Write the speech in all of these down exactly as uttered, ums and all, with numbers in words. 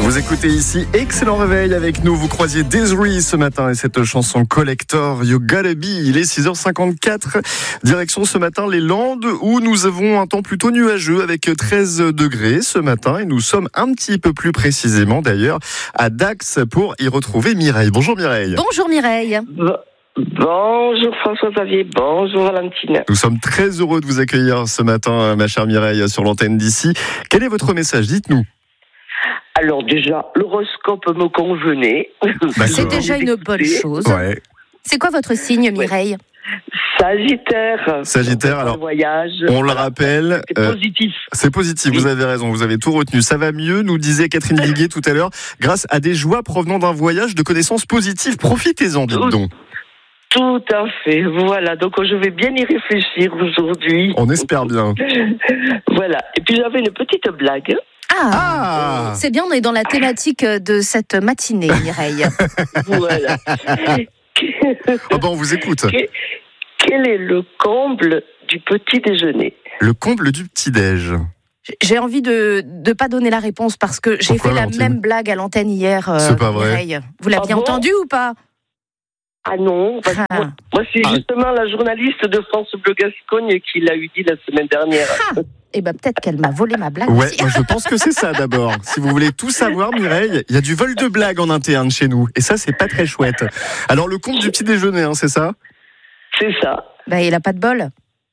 Vous écoutez ici Excellent Réveil avec nous. Vous croisiez Desiree ce matin et cette chanson Collector, You Gotta Be. Il est six heures cinquante-quatre. Direction ce matin les Landes où nous avons un temps plutôt nuageux avec treize degrés ce matin. Et nous sommes un petit peu plus précisément d'ailleurs à Dax pour y retrouver Mireille. Bonjour Mireille. Bonjour Mireille. Bonjour François-Xavier, bonjour Valentine. Nous sommes très heureux de vous accueillir ce matin, ma chère Mireille, sur l'antenne d'ici. Quel est votre message ? Dites-nous. Alors déjà, l'horoscope me convenait. C'est déjà une bonne chose. Ouais. C'est quoi votre signe, Mireille ? Sagittaire. Sagittaire, alors, voyage. on le rappelle. C'est euh, positif. C'est positif, Oui. vous avez raison, vous avez tout retenu. Ça va mieux, nous disait Catherine Viguier tout à l'heure, grâce à des joies provenant d'un voyage de connaissances positives. Profitez-en, dites donc. Tout à fait, voilà. Donc je vais bien y réfléchir aujourd'hui. On espère bien. Voilà. Et puis j'avais une petite blague. Ah, Ah c'est bien, on est dans la thématique de cette matinée, Mireille. Voilà. Oh ben, on vous écoute. Quel est le comble du petit déjeuner ? Le comble du petit-déj. J'ai envie de ne pas donner la réponse parce que j'ai Pourquoi, fait la Valentine même blague à l'antenne hier, euh, C'est pas vrai. Mireille. Vous l'aviez Ah bon entendu ou pas ? Ah non, parce que Ah. moi, moi, c'est Ah. justement la journaliste de France Bleu Gascogne qui l'a eu dit la semaine dernière. Ah. Eh ben peut-être qu'elle m'a volé ma blague Ouais, aussi. moi je pense que c'est ça d'abord. Si vous voulez tout savoir, Mireille, il y a du vol de blagues en interne chez nous. Et ça, c'est pas très chouette. Alors, le comble du petit déjeuner, hein, c'est ça ? C'est ça. Bah, il a pas de bol.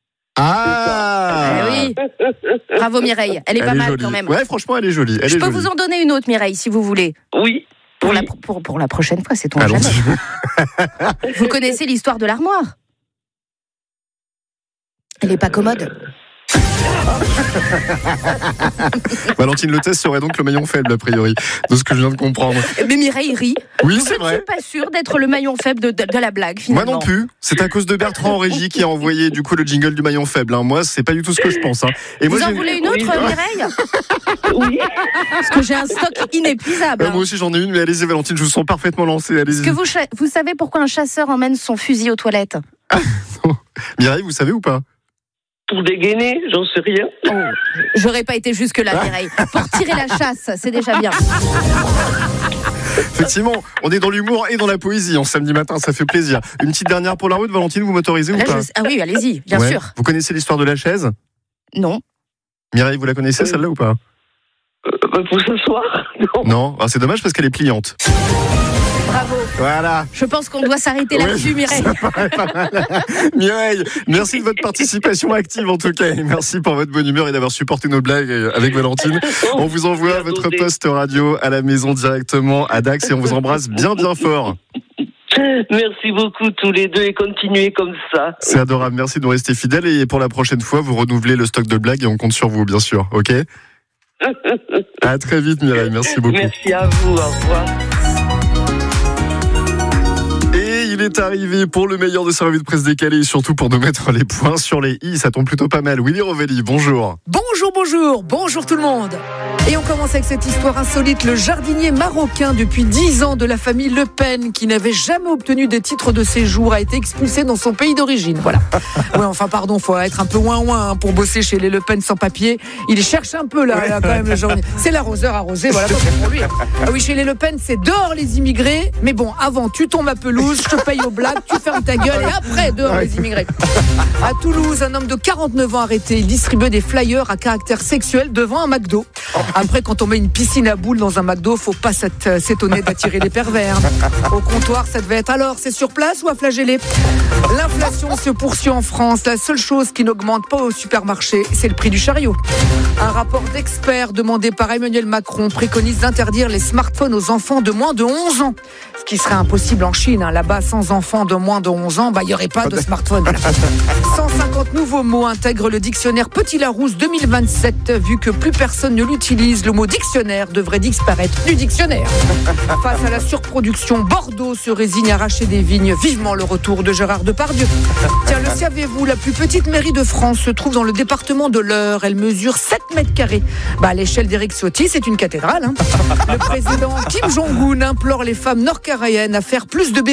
Ah Eh oui. Bravo Mireille, elle est Elle pas est mal jolie. quand même. Ouais, franchement, elle est jolie. Elle Je est peux jolie. vous en donner une autre, Mireille, si vous voulez. Oui. Pour, oui. la, pour, pour la prochaine fois, c'est ton Allons-y. jamais. Vous connaissez l'histoire de l'armoire ? Elle est pas commode. Valentine Le Test serait donc le maillon faible, a priori, de ce que je viens de comprendre. Mais Mireille rit. Oui, Je c'est ne vrai. suis pas sûre d'être le maillon faible de, de, de la blague, Moi finalement. non plus. C'est à cause de Bertrand en régie qui a envoyé du coup le jingle du maillon faible. hein. Moi, c'est pas du tout ce que je pense. hein. Et moi, Vous en j'ai- voulez une autre, Oui. Mireille ? Oui. Parce que j'ai un stock inépuisable. Euh, moi aussi, j'en ai une, mais allez-y, Valentine, je vous sens parfaitement lancée. Est-ce Allez-y. que vous, cha- vous savez pourquoi un chasseur emmène son fusil aux toilettes ? Mireille, vous savez ou pas ? Pour dégainer, j'en sais rien. Oh, j'aurais pas été jusque-là, Mireille. Pour tirer la chasse, c'est déjà bien. Effectivement, on est dans l'humour et dans la poésie en samedi matin, ça fait plaisir. Une petite dernière pour la route, Valentine, vous m'autorisez ou Là, pas je- Ah oui, allez-y, bien Ouais. sûr. Vous connaissez l'histoire de la chaise ? Non. Mireille, vous la connaissez Euh, celle-là ou pas ? Euh, pour ce soir, non. Non, ah, c'est dommage parce qu'elle est pliante. Bravo. Voilà. Je pense qu'on doit s'arrêter Ouais, là-dessus, Mireille. Mireille, merci de votre participation active en tout cas. Et merci pour votre bonne humeur et d'avoir supporté nos blagues avec Valentine. On vous envoie votre poste radio à la maison directement à Dax et on vous embrasse bien bien fort. Merci beaucoup tous les deux et continuez comme ça. C'est adorable, merci de nous rester fidèles et pour la prochaine fois, vous renouvelez le stock de blagues et on compte sur vous bien sûr, ok ? À très vite Mireille, merci beaucoup. Merci à vous, au revoir. Et il est arrivé pour le meilleur de sa revue de presse décalée et surtout pour nous mettre les points sur les i. Ça tombe plutôt pas mal. Willy Rovelli, bonjour. Bonjour, bonjour, bonjour tout le monde. Et on commence avec cette histoire insolite. Le jardinier marocain depuis dix ans de la famille Le Pen, qui n'avait jamais obtenu de titre de séjour, a été expulsé dans son pays d'origine. Voilà. Ouais, enfin pardon, faut être un peu ouin-ouin hein, pour bosser chez les Le Pen sans papier. Il cherche un peu là, là quand même le jardinier. C'est l'arroseur arrosé, voilà, tant pis pour lui. Ah oui, chez les Le Pen, c'est dehors les immigrés. Mais bon, avant, tu tombes à pelouse, je te paye aux blagues, tu fermes ta gueule et après, dehors les immigrés. À Toulouse, un homme de quarante-neuf ans arrêté. Il distribuait des flyers à caractère sexuel devant un McDo. Après, quand on met une piscine à boules dans un McDo, faut pas s'être- s'étonner d'attirer les pervers. Au comptoir, ça devait être alors, c'est sur place ou à flageller ? L'inflation se poursuit en France. La seule chose qui n'augmente pas au supermarché, c'est le prix du chariot. Un rapport d'experts demandé par Emmanuel Macron préconise d'interdire les smartphones aux enfants de moins de onze ans. Ce qui serait impossible en Chine. Hein. Là-bas, sans enfants de moins de onze ans, bah, il n'y aurait pas de smartphone. Voilà. cent cinquante nouveaux mots intègrent le dictionnaire Petit Larousse deux mille vingt-sept. Vu que plus personne ne l'utilise, le mot dictionnaire devrait disparaître du dictionnaire. Face à la surproduction, Bordeaux se résigne à arracher des vignes. Vivement le retour de Gérard Depardieu. Tiens, le savez-vous, la plus petite mairie de France se trouve dans le département de l'Eure. Elle mesure sept mètres carrés. Bah, à l'échelle d'Éric Ciotti, c'est une cathédrale. Hein. Le président Kim Jong-un implore les femmes nord-coréennes à faire plus de bébés. Ah,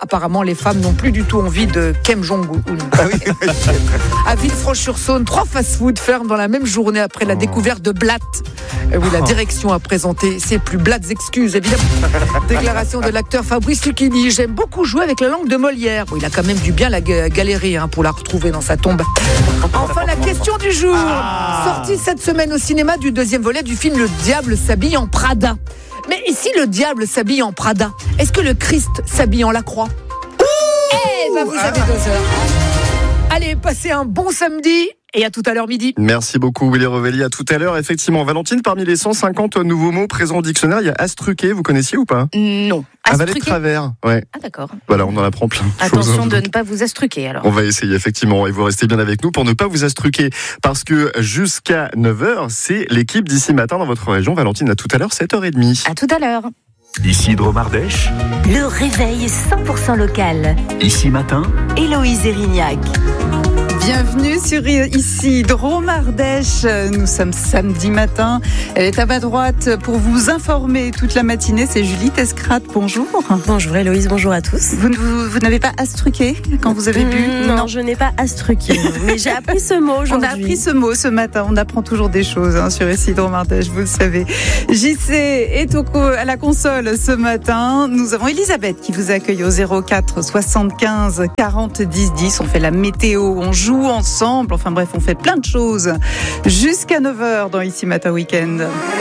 apparemment, les femmes n'ont plus du tout envie de Kim Jong-un. Ah oui. À Villefranche-sur-Saône, trois fast-food ferment dans la même journée après la découverte de Blatt. Et oui, la direction a présenté ses plus blattes excuses, évidemment. Déclaration de l'acteur Fabrice Lucchini. J'aime beaucoup jouer avec la langue de Molière. Bon, il a quand même dû bien la galérer hein, pour la retrouver dans sa tombe. Enfin, la question du jour. Ah. Sortie cette semaine au cinéma du deuxième volet du film Le Diable s'habille en Prada. Mais et si le diable s'habille en Prada, est-ce que le Christ s'habille en la croix? Eh ben, vous avez deux heures. Allez, passez un bon samedi. Et à tout à l'heure midi. Merci beaucoup Willy Rovelli, à tout à l'heure. Effectivement, Valentine, parmi les cent cinquante nouveaux mots présents au dictionnaire, il y a astruqué, vous connaissiez ou pas? Non. Avaler de travers, ouais. Ah d'accord. Voilà, on en apprend plein de choses. Attention de ne pas vous astruquer alors. On va essayer effectivement, et vous restez bien avec nous pour ne pas vous astruquer. Parce que jusqu'à neuf heures, c'est l'équipe d'Ici Matin dans votre région. Valentine, à tout à l'heure, sept heures trente. À tout à l'heure. Ici Dromardèche. Le réveil cent pour cent local. Ici Matin. Héloïse Erignac. Bienvenue sur Ici Dromardèche. Nous sommes samedi matin. Elle est à ma droite pour vous informer toute la matinée. C'est Julie Tescrat. Bonjour. Bonjour Héloïse, bonjour à tous. Vous, vous, vous n'avez pas astruqué quand vous avez bu? mmh, Non, non, je n'ai pas astruqué. Mais j'ai appris ce mot aujourd'hui. On a appris ce mot ce matin. On apprend toujours des choses hein, sur Ici Dromardèche, vous le savez. J C est au co- à la console ce matin. Nous avons Elisabeth qui vous accueille au zéro quatre soixante-quinze quarante dix dix. On fait la météo, on joue ensemble, enfin bref, on fait plein de choses jusqu'à neuf heures dans Ici Matin Week-end.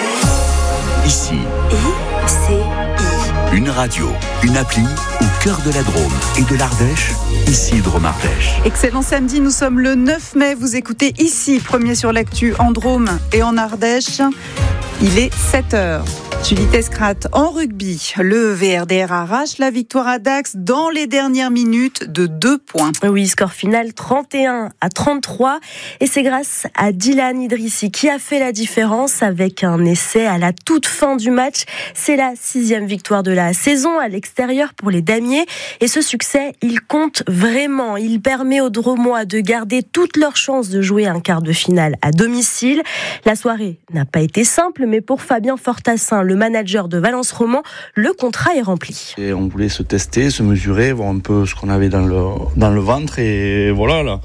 Ici. I-C-I. Une radio, une appli au cœur de la Drôme et de l'Ardèche. Ici Dromardèche. Excellent samedi, nous sommes le neuf mai. Vous écoutez Ici, premier sur l'actu en Drôme et en Ardèche. Il est sept heures. Julie Tescrat, en rugby, le V R D R arrache la victoire à Dax dans les dernières minutes de deux points. Oui, score final trente et un à trente-trois. Et c'est grâce à Dylan Idrissi qui a fait la différence avec un essai à la toute fin du match. C'est la sixième victoire de la saison à l'extérieur pour les Damiers. Et ce succès, il compte vraiment. Il permet aux Dromois de garder toutes leurs chances de jouer un quart de finale à domicile. La soirée n'a pas été simple, mais pour Fabien Fortassin, le manager de Valence Roman, le contrat est rempli. Et on voulait se tester, se mesurer, voir un peu ce qu'on avait dans le, dans le ventre. Et voilà, là.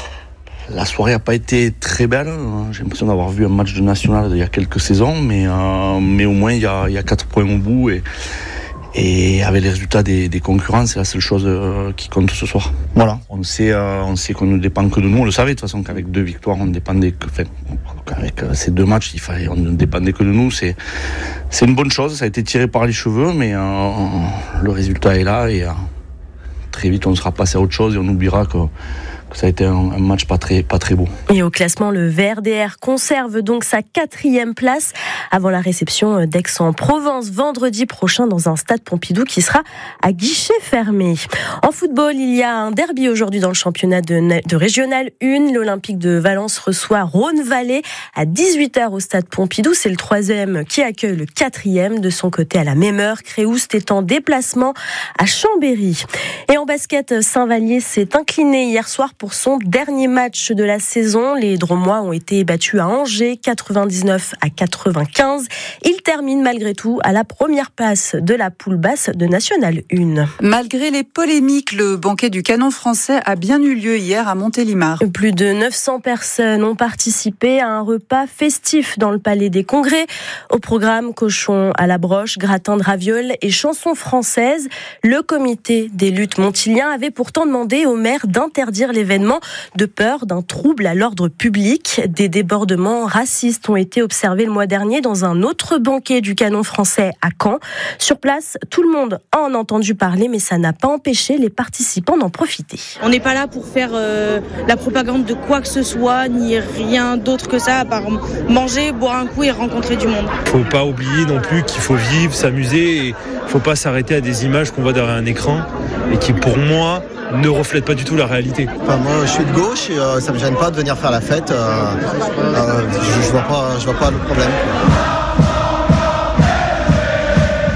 La soirée n'a pas été très belle. J'ai l'impression d'avoir vu un match de national il y a quelques saisons, mais, euh, mais au moins il y a, il y a quatre points au bout. Et, et avec les résultats des, des concurrents, c'est la seule chose qui compte ce soir. Voilà, on sait, euh, on sait qu'on ne dépend que de nous. On le savait de toute façon qu'avec deux victoires, on dépendait que, enfin, avec ces deux matchs, il fallait, on ne dépendait que de nous. C'est, c'est une bonne chose. Ça a été tiré par les cheveux, mais euh, le résultat est là et euh, très vite on sera passé à autre chose et on oubliera que. Ça a été un, un match pas très, pas très beau. Et au classement, le V R D R conserve donc sa quatrième place avant la réception d'Aix-en-Provence vendredi prochain dans un stade Pompidou qui sera à guichet fermé. En football, il y a un derby aujourd'hui dans le championnat de, de Régional un. L'Olympique de Valence reçoit Rhône-Vallée à dix-huit heures au stade Pompidou. C'est le troisième qui accueille le quatrième. De son côté, à la même heure, Créoust est en déplacement à Chambéry. Et en basket, Saint-Vallier s'est incliné hier soir pour son dernier match de la saison. Les Dromois ont été battus à Angers, quatre-vingt-dix-neuf à quatre-vingt-quinze. Ils terminent malgré tout à la première place de la poule basse de National un. Malgré les polémiques, le banquet du canon français a bien eu lieu hier à Montélimar. Plus de neuf cents personnes ont participé à un repas festif dans le Palais des Congrès. Au programme, cochon à la broche, gratin de ravioles et chansons françaises. Le comité des luttes montilien avait pourtant demandé au maire d'interdire les événement de peur d'un trouble à l'ordre public. Des débordements racistes ont été observés le mois dernier dans un autre banquet du canon français à Caen. Sur place, tout le monde en a entendu parler, mais ça n'a pas empêché les participants d'en profiter. On n'est pas là pour faire euh, la propagande de quoi que ce soit, ni rien d'autre que ça, à part manger, boire un coup et rencontrer du monde. Il ne faut pas oublier non plus qu'il faut vivre, s'amuser, et il ne faut pas s'arrêter à des images qu'on voit derrière un écran et qui, pour moi, ne reflète pas du tout la réalité. Enfin, moi, je suis de gauche et euh, ça me gêne pas de venir faire la fête. Euh, euh, je, je vois pas, je vois pas le problème.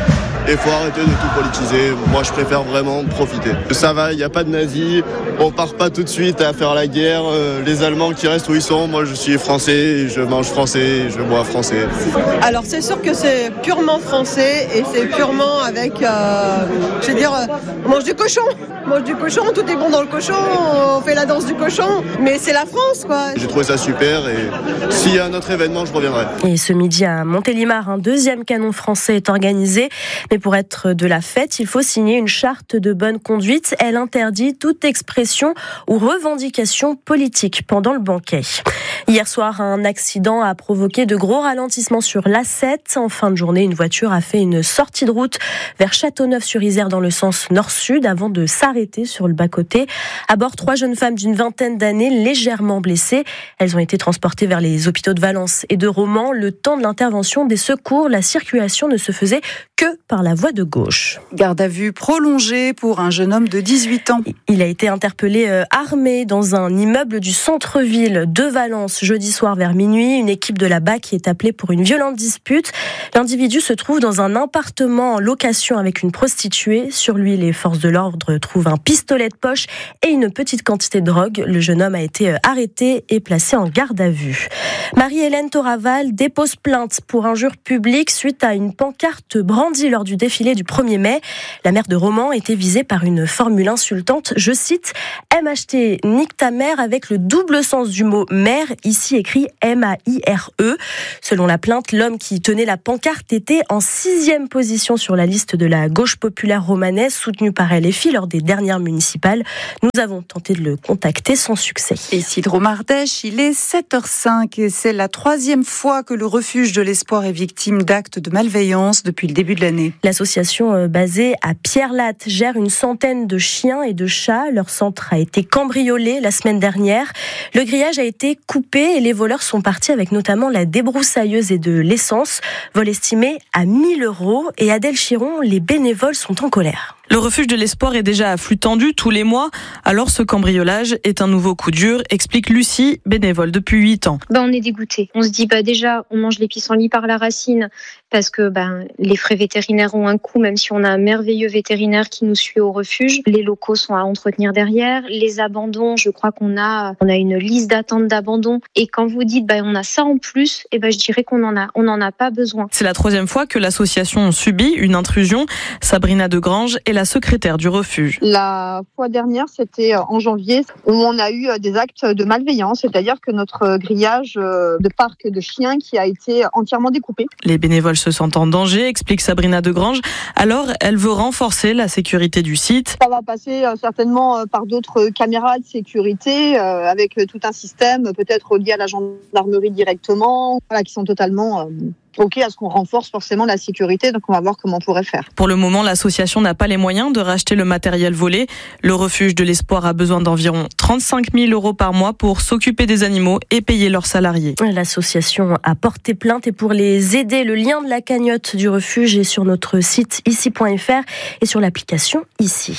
et il faut arrêter de tout politiser. Moi, je préfère vraiment profiter. Ça va, il n'y a pas de nazis, on part pas tout de suite à faire la guerre. Euh, les Allemands qui restent où ils sont, moi je suis français, je mange français, je bois français. Alors c'est sûr que c'est purement français et c'est purement avec, euh, je veux dire, on mange du cochon, on mange du cochon, tout est bon dans le cochon, on fait la danse du cochon, mais c'est la France quoi. J'ai trouvé ça super et s'il y a un autre événement, je reviendrai. Et ce midi à Montélimar, un deuxième canon français est organisé, mais pour être de la fête, il faut signer une charte de bonne conduite. Elle interdit toute expression ou revendication politique pendant le banquet. Hier soir, un accident a provoqué de gros ralentissements sur l'A sept. En fin de journée, une voiture a fait une sortie de route vers Châteauneuf-sur-Isère dans le sens nord-sud avant de s'arrêter sur le bas-côté. À bord, trois jeunes femmes d'une vingtaine d'années légèrement blessées. Elles ont été transportées vers les hôpitaux de Valence et de Romans. Le temps de l'intervention des secours, la circulation ne se faisait que par la voie de gauche. Garde à vue prolongée pour un jeune homme de dix-huit ans. Il a été interpellé euh, armé dans un immeuble du centre-ville de Valence jeudi soir vers minuit. Une équipe de la B A C est appelée pour une violente dispute. L'individu se trouve dans un appartement en location avec une prostituée. Sur lui, les forces de l'ordre trouvent un pistolet de poche et une petite quantité de drogue. Le jeune homme a été arrêté et placé en garde à vue. Marie-Hélène Toraval dépose plainte pour injure publique suite à une pancarte brandie lors du défilé du premier mai. La maire de Romans était visée par une formule insultante. Je cite, M H T, nique ta mère, avec le double sens du mot mère, ici écrit M A I R E. Selon la plainte, l'homme qui tenait la pancarte était en sixième position sur la liste de la gauche populaire romanaise, soutenue par L F I lors des dernières municipales. Nous avons tenté de le contacter sans succès. Isidro Mardèche, il est sept heures cinq et c'est la troisième fois que le refuge de l'Espoir est victime d'actes de malveillance depuis le début de l'année. L'association basée à Pierre-Latte gère une centaine de chiens et de chats. Leur centre a été cambriolé la semaine dernière. Le grillage a été coupé et les voleurs sont partis avec notamment la débroussailleuse et de l'essence. Vol estimé à mille euros. Et Adèle Chiron, les bénévoles sont en colère. Le refuge de l'Espoir est déjà à flux tendu tous les mois. Alors ce cambriolage est un nouveau coup dur, explique Lucie, bénévole depuis huit ans. Ben, on est dégoûté. On se dit bah déjà on mange les pissenlits par la racine parce que ben, les frais vétérinaires ont un coût, même si on a un merveilleux vétérinaire qui nous suit au refuge. Les locaux sont à entretenir derrière. Les abandons, je crois qu'on a, on a une liste d'attente d'abandon. Et quand vous dites ben, on a ça en plus, et ben, je dirais qu'on en a, on n'en a pas besoin. C'est la troisième fois que l'association subit une intrusion. Sabrina Degrange est la secrétaire du refuge. La fois dernière, c'était en janvier, où on a eu des actes de malveillance, c'est-à-dire que notre grillage de parc de chiens qui a été entièrement découpé. Les bénévoles se sentent en danger, explique Sabrina Degrange. Alors, elle veut renforcer la sécurité du site. Ça va passer certainement par d'autres caméras de sécurité, avec tout un système, peut-être lié à la gendarmerie directement, voilà, qui sont totalement... ok, à ce qu'on renforce forcément la sécurité, donc on va voir comment on pourrait faire. Pour le moment, l'association n'a pas les moyens de racheter le matériel volé. Le refuge de l'Espoir a besoin d'environ trente-cinq mille euros par mois pour s'occuper des animaux et payer leurs salariés. L'association a porté plainte et pour les aider, le lien de la cagnotte du refuge est sur notre site ici point f r et sur l'application Ici.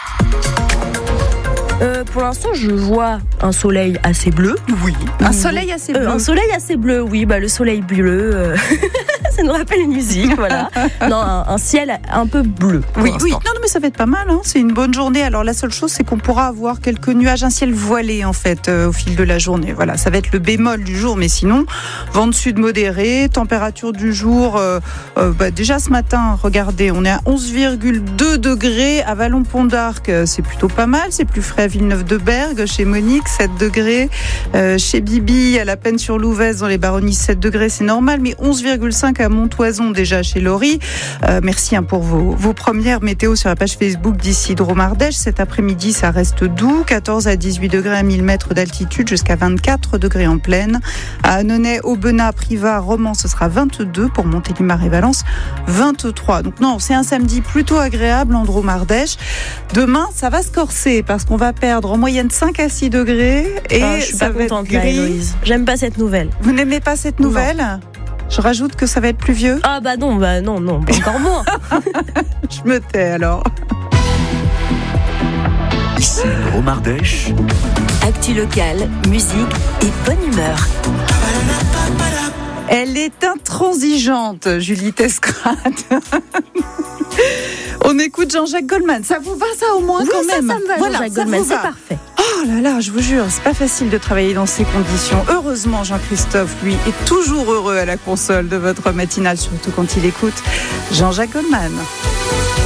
Euh, pour l'instant, je vois un soleil assez bleu. Oui, un soleil assez bleu. Euh, un soleil assez bleu, oui. Bah, le soleil bleu, euh... ça nous rappelle une musique, voilà. Non, un, un ciel un peu bleu. Oui, oui. Non, non, mais ça va être pas mal. Hein. C'est une bonne journée. Alors, la seule chose, c'est qu'on pourra avoir quelques nuages, un ciel voilé, en fait, euh, au fil de la journée. Voilà, ça va être le bémol du jour. Mais sinon, vent de sud modéré, température du jour. Euh, euh, bah, déjà ce matin, regardez, on est à onze virgule deux degrés à Vallon-Pont-d'Arc. C'est plutôt pas mal. C'est plus frais à Villeneuve-de-Bergue, chez Monique, sept degrés. Euh, chez Bibi, à la Peine-sur-Louvèze, dans les Baronnies, sept degrés, c'est normal. Mais onze virgule cinq à Montoison, déjà chez Laurie. Euh, merci hein, pour vos, vos premières météos sur la page Facebook d'Isidro Mardèche. Cet après-midi, ça reste doux. quatorze à dix-huit degrés à mille mètres d'altitude, jusqu'à vingt-quatre degrés en plaine. À Annonay, Aubenas, Privas, Romans, ce sera vingt-deux. Pour Montélimar et Valence, vingt-trois. Donc non, c'est un samedi plutôt agréable, Andro Mardèche. Demain, ça va se corser parce qu'on va perdre en moyenne cinq à six degrés et ah, je suis ça pas va contente être là, gris. Héloïse. J'aime pas cette nouvelle. Vous n'aimez pas cette nouvelle ? Non. Je rajoute que ça va être pluvieux. Ah bah non, bah non, non, encore moins. Je me tais alors. Ici Romardèche. Actu locale, musique et bonne humeur. Elle est intransigeante, Julie Tescrate. On écoute Jean-Jacques Goldman. Ça vous va, ça, au moins, oui, quand ça, même? ça me va, voilà, Jean-Jacques ça Goldman, vous c'est va. parfait. Oh là là, je vous jure, c'est pas facile de travailler dans ces conditions. Heureusement, Jean-Christophe, lui, est toujours heureux à la console de votre matinale, surtout quand il écoute Jean-Jacques Goldman.